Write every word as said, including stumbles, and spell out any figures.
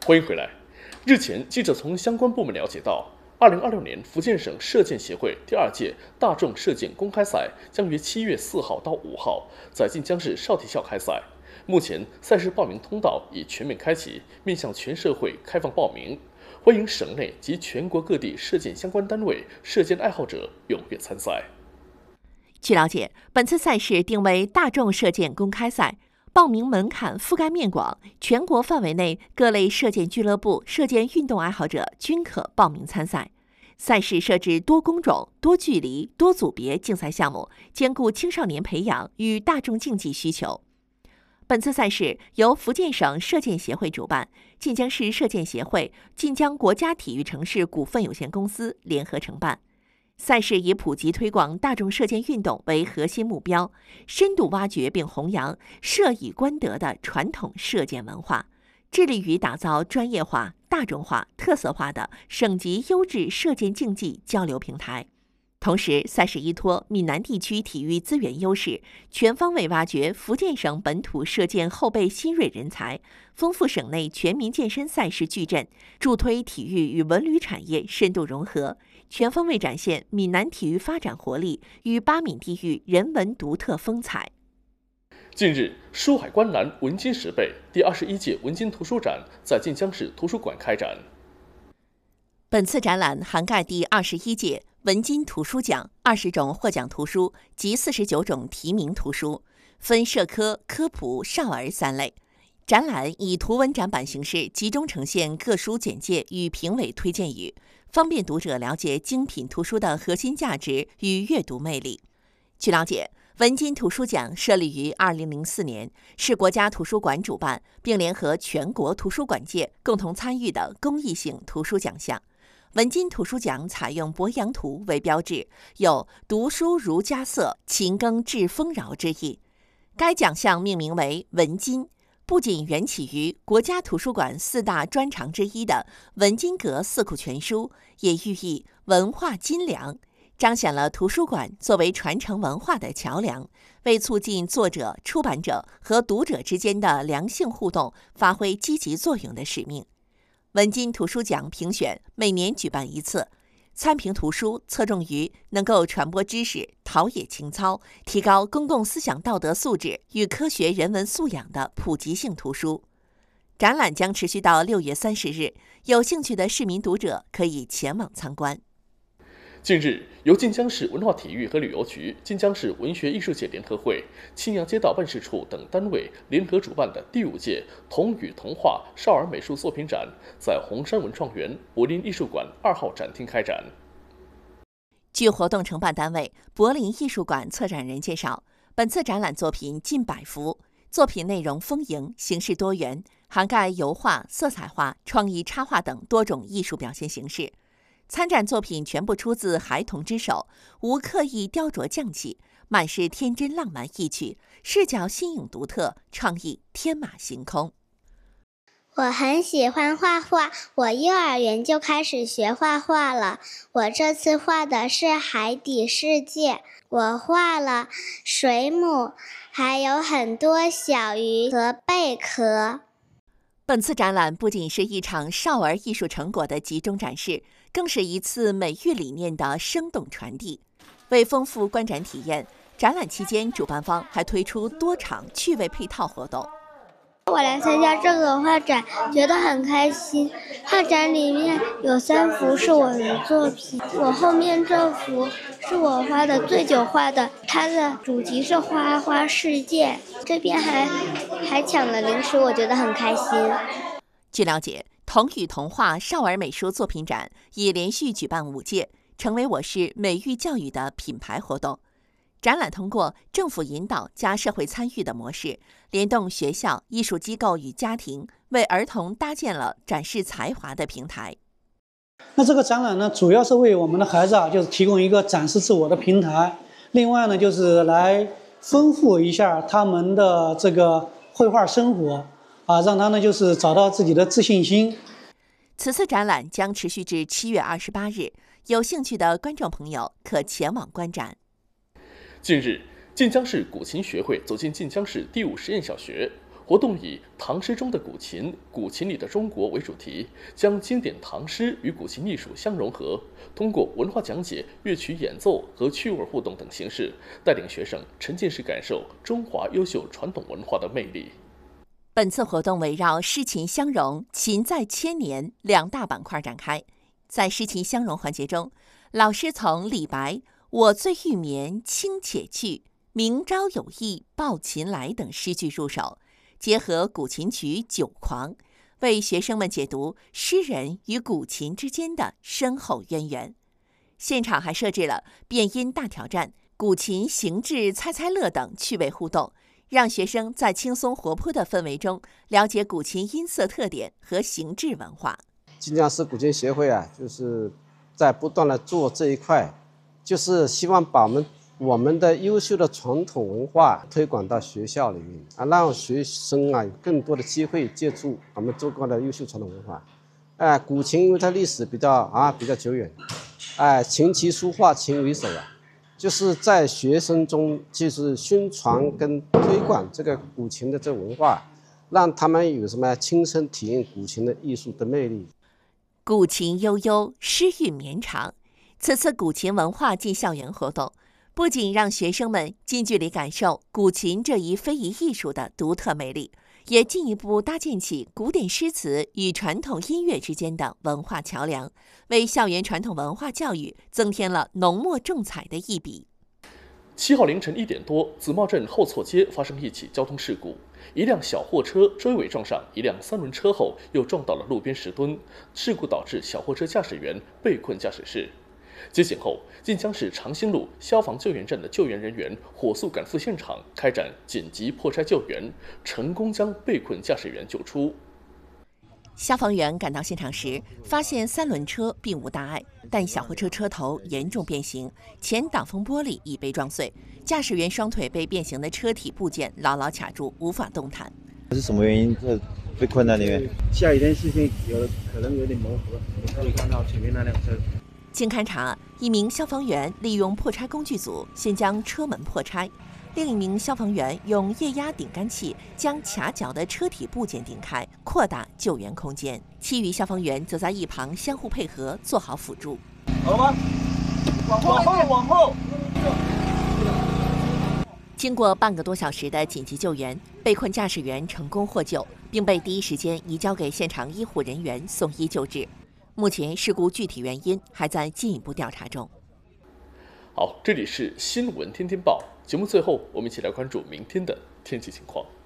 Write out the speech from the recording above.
欢迎回来。日前，记者从相关部门了解到，二零二六年福建省射箭协会第二届大众射箭公开赛将于七月四号到五号在晋江市少体校开赛。目前，赛事报名通道已全面开启，面向全社会开放报名，欢迎省内及全国各地射箭相关单位、射箭爱好者踊跃参赛。 据了解，本次赛事定为大众射箭公开赛。报名门槛覆盖面广，全国范围内各类射箭俱乐部、射箭运动爱好者均可报名参赛。赛事设置多工种、多距离、多组别竞赛项目，兼顾青少年培养与大众竞技需求。本次赛事由福建省射箭协会主办，晋江市射箭协会、晋江国家体育城市股份有限公司联合承办。赛事以普及推广大众射箭运动为核心目标，深度挖掘并弘扬射以观德的传统射箭文化，致力于打造专业化、大众化、特色化的省级优质射箭竞技交流平台。同时，赛事依托闽南地区体育资源优势，全方位挖掘福建省本土射箭后备新锐人才，丰富省内全民健身赛事矩阵，助推体育与文旅产业深度融合，全方位展现闽南体育发展活力与巴闽地域人文独特风采。 近日，书海观澜，文津十倍第二十一届文津图书展在晋江市图书馆开展。 本次展览涵盖第二十一届文津图书奖二十种获奖图书及四十九种提名图书，分社科、科普、少儿三类。展览以图文展板形式集中呈现各书简介与评委推荐语，方便读者了解精品图书的核心价值与阅读魅力。据了解，文津图书奖设立于二零零四年，是国家图书馆主办，并联合全国图书馆界共同参与的公益性图书奖项。文津图书奖采用鄱阳图为标志，有读书如家色，勤耕致丰饶之意。该奖项命名为文津，不仅缘起于国家图书馆四大专长之一的文津阁四库全书，也寓意文化津粮，彰显了图书馆作为传承文化的桥梁，为促进作者、出版者和读者之间的良性互动发挥积极作用的使命。文津图书奖评选每年举办一次，参评图书侧重于能够传播知识、陶冶情操、提高公共思想道德素质与科学人文素养的普及性图书。展览将持续到六月三十日，有兴趣的市民读者可以前往参观。 近日，由晋江市文化体育和旅游局、晋江市文学艺术界联合会、青阳街道办事处等单位联合主办的第五届童语童话少儿美术作品展，在红山文创园柏林艺术馆二号展厅开展。 据活动承办单位柏林艺术馆策展人介绍，本次展览作品近百幅，作品内容丰盈，形式多元，涵盖油画、色彩画、创意插画等多种艺术表现形式。参展作品全部出自孩童之手，无刻意雕琢匠气，满是天真浪漫意趣，视角新颖独特，创意天马行空。 我很喜欢画画，我幼儿园就开始学画画了。我这次画的是海底世界，我画了水母，还有很多小鱼和贝壳。 本次展览不仅是一场少儿艺术成果的集中展示，更是一次美育理念的生动传递。为丰富观展体验，展览期间主办方还推出多场趣味配套活动。 我来参加这个画展，觉得很开心。画展里面有三幅是我的作品，我后面这幅是我画的最久画的，它的主题是花花世界。这边还还抢了零食，我觉得很开心。 据了解，童语童话少儿美术作品展已连续举办五届，成为我市美育教育的品牌活动。展览通过政府引导加社会参与的模式，联动学校、艺术机构与家庭，为儿童搭建了展示才华的平台。 那这个展览呢，主要是为我们的孩子啊，就是提供一个展示自我的平台。另外呢，就是来丰富一下他们的这个绘画生活啊，让他呢就是找到自己的自信心。 此次展览将持续至七月二十八日，有兴趣的观众朋友可前往观展。 近日，晋江市古琴学会走进晋江市第五实验小学， 活动以唐诗中的古琴、古琴里的中国为主题，将经典唐诗与古琴艺术相融合，通过文化讲解、乐曲演奏和趣味互动等形式，带领学生沉浸式感受中华优秀传统文化的魅力。 本次活动围绕诗琴相融、琴在千年两大板块展开。在诗琴相融环节中，老师从李白“我醉欲眠卿且去，明朝有意抱琴来”等诗句入手，结合古琴曲《酒狂》，为学生们解读诗人与古琴之间的深厚渊源。现场还设置了变音大挑战、古琴形制猜猜乐等趣味互动，让学生在轻松活泼的氛围中了解古琴音色特点和形制文化。 晋江市古琴协会啊，就是在不断的做这一块，就是希望把我们我们的优秀的传统文化推广到学校里面啊，让学生啊有更多的机会接触我们中国的优秀传统文化。哎、呃，古琴因为它历史比较啊比较久远，哎、呃，琴棋书画琴为首啊，就是在学生中就是宣传跟推广这个古琴的这个文化，让他们有什么亲身体验古琴的艺术的魅力。 古琴悠悠，诗韵绵长。此次古琴文化进校园活动，不仅让学生们近距离感受古琴这一非遗艺术的独特魅力，也进一步搭建起古典诗词与传统音乐之间的文化桥梁，为校园传统文化教育增添了浓墨重彩的一笔。 七号凌晨一点多，紫茂镇后错街发生一起交通事故，一辆小货车追尾撞上一辆三轮车后，又撞到了路边石墩，事故导致小货车驾驶员被困驾驶室。接警后，晋江市长兴路消防救援站的救援人员火速赶赴现场，开展紧急破拆救援，成功将被困驾驶员救出。 消防员赶到现场时，发现三轮车并无大碍，但小货车车头严重变形，前挡风玻璃已被撞碎，驾驶员双腿被变形的车体部件牢牢卡住，无法动弹。 是什么原因这被困在里面？ 下雨天视线有可能有点模糊，你可以看到前面那辆车。 经勘查，一名消防员利用破拆工具组先将车门破拆，另一名消防员用液压顶干器将卡脚的车体部件顶开，扩大救援空间。其余消防员则在一旁相互配合，做好辅助。 好了吗？往后，往后。 经过半个多小时的紧急救援，被困驾驶员成功获救，并被第一时间移交给现场医护人员送医救治。目前事故具体原因还在进一步调查中。 好，这里是新闻天天报节目，最后我们一起来关注明天的天气情况。